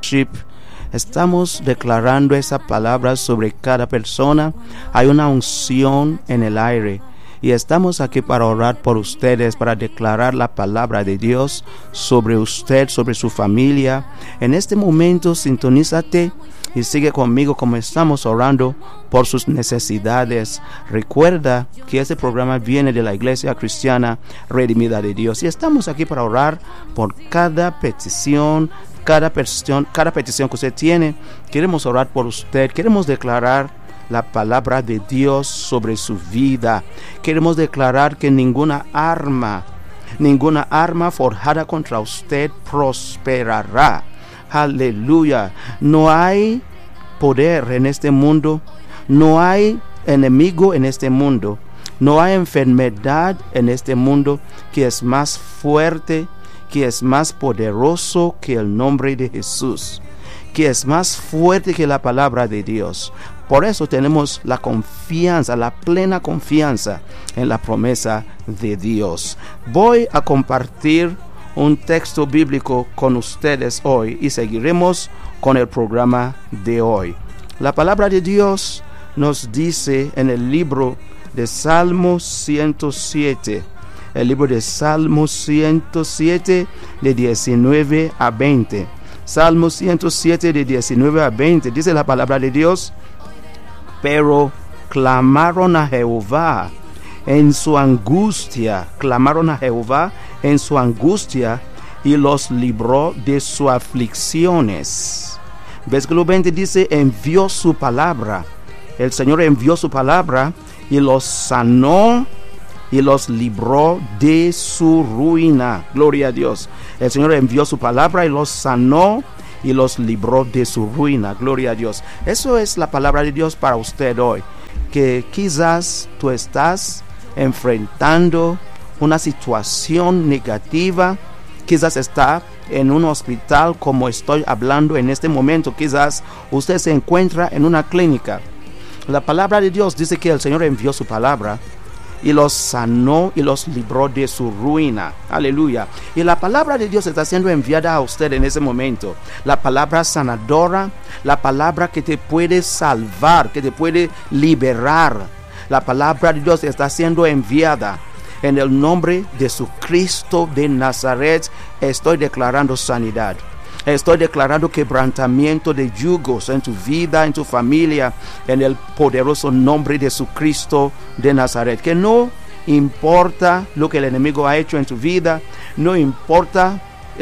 Estamos declarando esa palabra sobre cada persona. Hay una unción en el aire. Y estamos aquí para orar por ustedes, para declarar la palabra de Dios sobre usted, sobre su familia. En este momento, sintonízate y sigue conmigo como estamos orando por sus necesidades. Recuerda que este programa viene de la Iglesia Cristiana Redimida de Dios. Y estamos aquí para orar por cada petición que usted tiene. Queremos orar por usted. Queremos declarar la palabra de Dios sobre su vida. Queremos declarar que ninguna arma forjada contra usted prosperará. Aleluya. No hay poder en este mundo, no hay enemigo en este mundo, no hay enfermedad en este mundo que es más fuerte, que es más poderoso que el nombre de Jesús, que es más fuerte que la palabra de Dios. Por eso tenemos la confianza, la plena confianza en la promesa de Dios. Voy a compartir un texto bíblico con ustedes hoy y seguiremos con el programa de hoy. La palabra de Dios nos dice en el libro de Salmo 107, el libro de Salmo 107 de 19 a 20. Salmo 107 de 19 a 20, dice la palabra de Dios: pero clamaron a Jehová en su angustia, y los libró de sus aflicciones. Versículo 20 dice: envió su palabra. El Señor envió su palabra y los sanó y los libró de su ruina. Gloria a Dios. El Señor envió su palabra y los sanó y los libró de su ruina. Gloria a Dios. Eso es la palabra de Dios para usted hoy. Que quizás tú estás enfrentando una situación negativa. Quizás está en un hospital como estoy hablando en este momento. Quizás usted se encuentra en una clínica. La palabra de Dios dice que el Señor envió su palabra y los sanó y los libró de su ruina. Aleluya. Y la palabra de Dios está siendo enviada a usted en ese momento. La palabra sanadora, la palabra que te puede salvar, que te puede liberar. La palabra de Dios está siendo enviada. En el nombre de Jesucristo de Nazaret estoy declarando sanidad. Estoy declarando quebrantamiento de yugos en tu vida, en tu familia, en el poderoso nombre de Jesucristo de Nazaret. Que no importa lo que el enemigo ha hecho en tu vida, no importa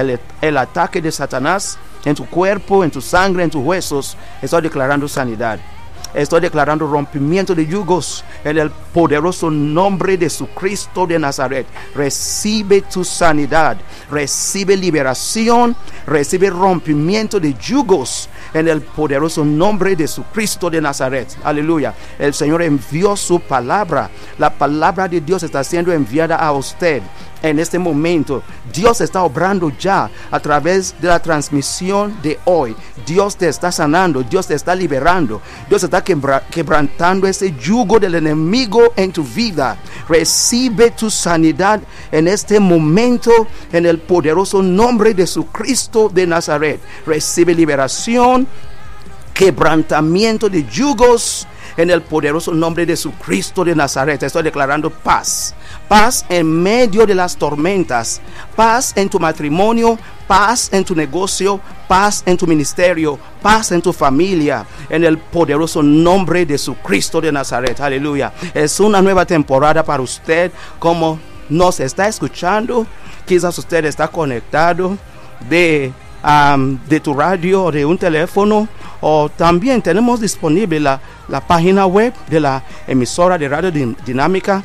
el ataque de Satanás en tu cuerpo, en tu sangre, en tus huesos, estoy declarando sanidad. Estoy declarando rompimiento de yugos en el poderoso nombre de Jesucristo de Nazaret. Recibe tu sanidad, recibe liberación, recibe rompimiento de yugos en el poderoso nombre de Jesucristo de Nazaret. Aleluya. El Señor envió su palabra. La palabra de Dios está siendo enviada a usted. En este momento, Dios está obrando ya a través de la transmisión de hoy. Dios te está sanando, Dios te está liberando, Dios está quebrantando ese yugo del enemigo en tu vida. Recibe tu sanidad en este momento en el poderoso nombre de Jesucristo de Nazaret. Recibe liberación, quebrantamiento de yugos en el poderoso nombre de Jesucristo de Nazaret. Estoy declarando paz. Paz en medio de las tormentas. Paz en tu matrimonio. Paz en tu negocio. Paz en tu ministerio. Paz en tu familia. En el poderoso nombre de Jesucristo de Nazaret. Aleluya. Es una nueva temporada para usted. Como nos está escuchando, quizás usted está conectado de tu radio o de un teléfono, o también tenemos disponible la página web de la emisora de Radio Dinámica,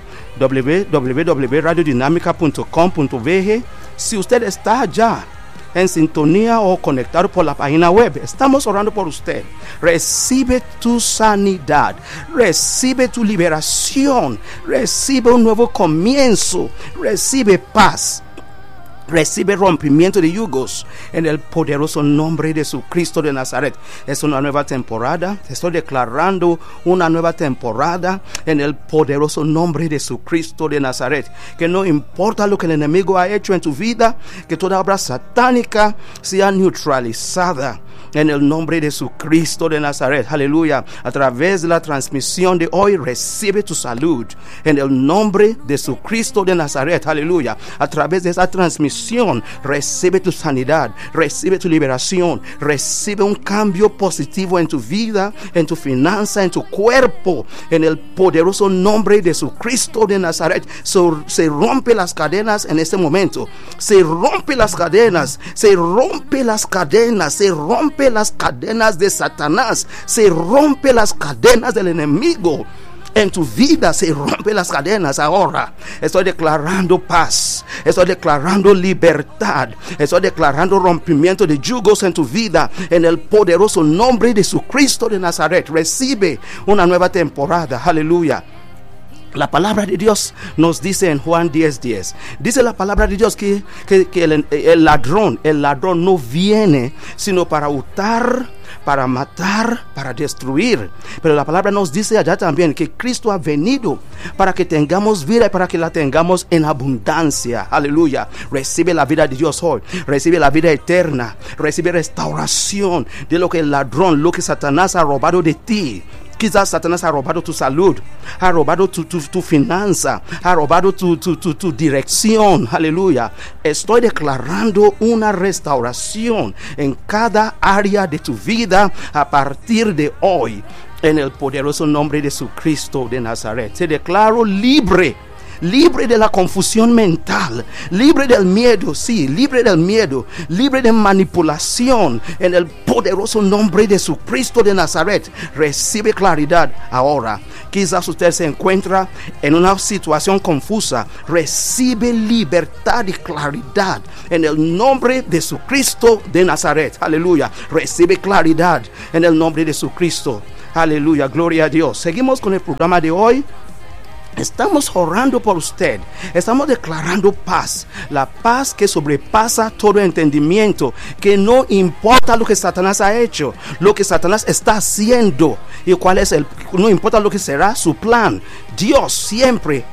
www.radiodinamica.com.br. Si usted está allá en sintonía o conectado por la página web, estamos orando por usted. Recibe tu sanidad, recibe tu liberación, recibe un nuevo comienzo, recibe paz, recibe rompimiento de yugos en el poderoso nombre de Jesucristo de Nazaret. Es una nueva temporada. Estoy declarando una nueva temporada en el poderoso nombre de Jesucristo de Nazaret. Que no importa lo que el enemigo ha hecho en tu vida, que toda obra satánica sea neutralizada en el nombre de Jesucristo de Nazaret. Aleluya. A través de la transmisión de hoy, recibe tu salud en el nombre de Jesucristo de Nazaret. Aleluya. A través de esa transmisión, recibe tu sanidad, recibe tu liberación, recibe un cambio positivo en tu vida, en tu finanza, en tu cuerpo, en el poderoso nombre de Jesucristo de Nazaret. Se rompe las cadenas en este momento. Se rompe las cadenas, se rompe las cadenas, se rompe las cadenas de Satanás, se rompe las cadenas del enemigo. En tu vida se rompen las cadenas ahora. Estoy declarando paz. Estoy declarando libertad. Estoy declarando rompimiento de yugos en tu vida. En el poderoso nombre de Jesucristo de Nazaret. Recibe una nueva temporada. Aleluya. La palabra de Dios nos dice en Juan 10:10. Dice la palabra de Dios que el ladrón no viene sino para hurtar, para matar, para destruir. Pero la palabra nos dice allá también que Cristo ha venido para que tengamos vida y para que la tengamos en abundancia. Aleluya. Recibe la vida de Dios hoy. Recibe la vida eterna. Recibe restauración de lo que el ladrón, lo que Satanás ha robado de ti. Quizás Satanás ha robado tu salud, ha robado tu finanza, ha robado tu dirección. Aleluya. Estoy declarando una restauración en cada área de tu vida a partir de hoy. En el poderoso nombre de Jesucristo de Nazaret. Te declaro libre. Libre de la confusión mental, libre del miedo, sí, libre del miedo, libre de manipulación. En el poderoso nombre de Jesucristo de Nazaret, recibe claridad ahora. Quizás usted se encuentra en una situación confusa. Recibe libertad y claridad en el nombre de Jesucristo de Nazaret. Aleluya. Recibe claridad en el nombre de Jesucristo. Aleluya. Gloria a Dios. Seguimos con el programa de hoy. Estamos orando por usted. Estamos declarando paz. La paz que sobrepasa todo entendimiento. Que no importa lo que Satanás ha hecho, lo que Satanás está haciendo y cuál es no importa lo que será su plan. Dios siempre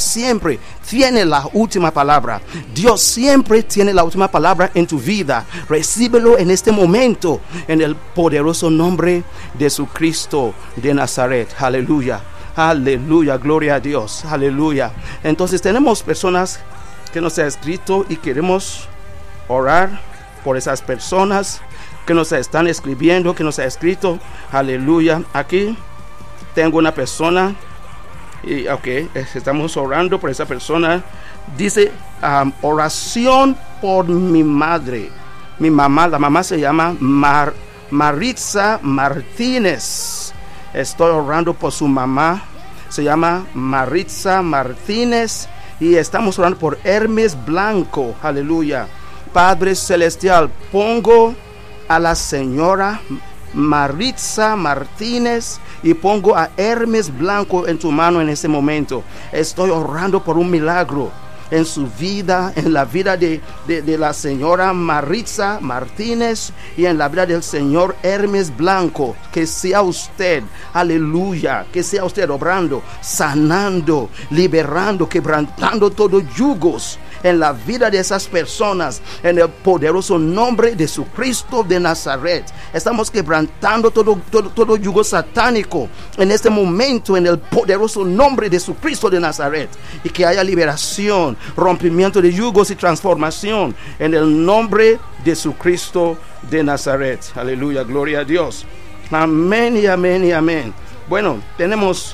tiene la última palabra. Dios siempre tiene la última palabra en tu vida. Recíbelo en este momento en el poderoso nombre de Jesucristo de Nazaret. Aleluya. Aleluya, gloria a Dios, aleluya. Entonces tenemos personas que nos han escrito y queremos orar por esas personas que nos están escribiendo, que nos ha escrito. Aleluya. Aquí tengo una persona y estamos orando por esa persona. Dice oración por mi madre, mi mamá. La mamá se llama Maritza Martínez. Estoy orando por su mamá. Se llama Maritza Martínez. Y estamos orando por Hermes Blanco. Aleluya. Padre Celestial, pongo a la señora Maritza Martínez y pongo a Hermes Blanco en tu mano en este momento. Estoy orando por un milagro en su vida, en la vida de la señora Maritza Martínez y en la vida del señor Hermes Blanco. Que sea usted, aleluya, que sea usted obrando, sanando, liberando, quebrantando todos yugos en la vida de esas personas, en el poderoso nombre de Jesucristo de Nazaret. Estamos quebrantando todo yugo satánico en este momento, en el poderoso nombre de Jesucristo de Nazaret, y que haya liberación, rompimiento de yugos y transformación en el nombre de Jesucristo de Nazaret. Aleluya, gloria a Dios. Amén y amén y amén. Bueno, tenemos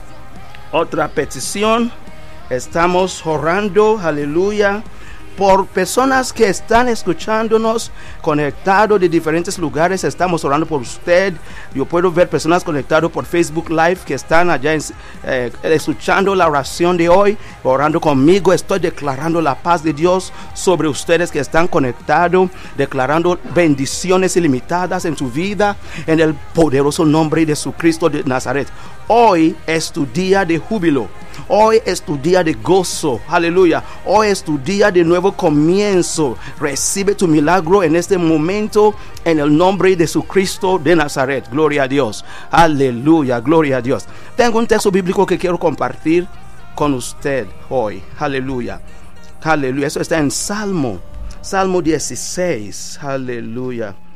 otra petición. Estamos orando, aleluya, por personas que están escuchándonos, conectados de diferentes lugares. Estamos orando por usted. Yo puedo ver personas conectadas por Facebook Live que están allá escuchando la oración de hoy, orando conmigo. Estoy declarando la paz de Dios sobre ustedes que están conectados, declarando bendiciones ilimitadas en su vida, en el poderoso nombre de Jesucristo de Nazaret. Hoy es tu día de júbilo. Hoy es tu día de gozo, aleluya. Hoy es tu día de nuevo comienzo. Recibe tu milagro en este momento en el nombre de Jesucristo de Nazaret. Gloria a Dios, aleluya, gloria a Dios. Tengo un texto bíblico que quiero compartir con usted hoy, aleluya, aleluya. Eso está en Salmo 16, aleluya.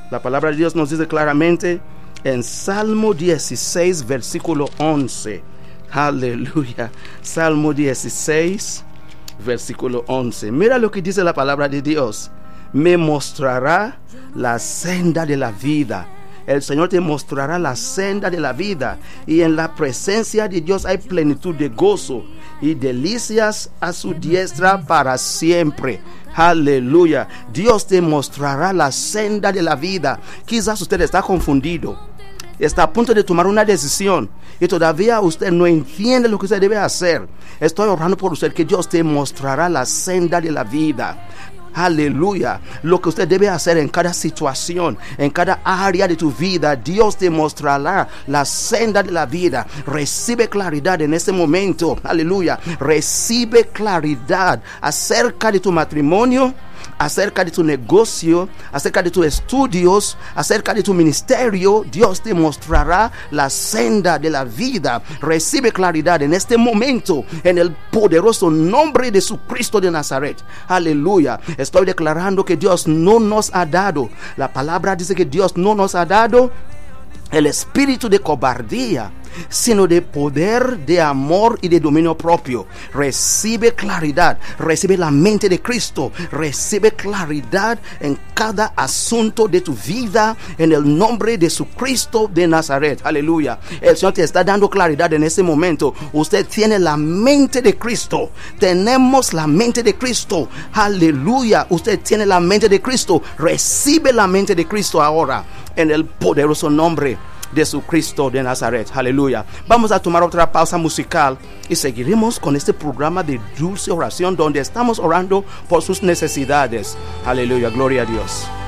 La palabra de Dios nos dice claramente en Salmo 16, versículo 11. Aleluya. Salmo 16, versículo 11. Mira lo que dice la palabra de Dios. Me mostrará la senda de la vida. El Señor te mostrará la senda de la vida. Y en la presencia de Dios hay plenitud de gozo y delicias a su diestra para siempre. Aleluya. Dios te mostrará la senda de la vida. Quizás usted está confundido, está a punto de tomar una decisión y todavía usted no entiende lo que usted debe hacer. Estoy orando por usted, que Dios te mostrará la senda de la vida. Aleluya. Lo que usted debe hacer en cada situación, en cada área de tu vida, Dios te mostrará la senda de la vida. Recibe claridad en este momento. Aleluya. Recibe claridad acerca de tu matrimonio, acerca de tu negocio, acerca de tus estudios, acerca de tu ministerio. Dios te mostrará la senda de la vida. Recibe claridad en este momento, en el poderoso nombre de Jesucristo de Nazaret. Aleluya. Estoy declarando que Dios no nos ha dado, la palabra dice que Dios no nos ha dado el espíritu de cobardía, sino de poder, de amor y de dominio propio. Recibe claridad, recibe la mente de Cristo, recibe claridad en cada asunto de tu vida, en el nombre de Jesucristo de Nazaret. Aleluya. El Señor te está dando claridad en este momento. Usted tiene la mente de Cristo. Tenemos la mente de Cristo. Aleluya. Usted tiene la mente de Cristo. Recibe la mente de Cristo ahora, en el poderoso nombre de Jesucristo de Nazaret. Aleluya. Vamos a tomar otra pausa musical y seguiremos con este programa de dulce oración, donde estamos orando por sus necesidades. Aleluya. Gloria a Dios.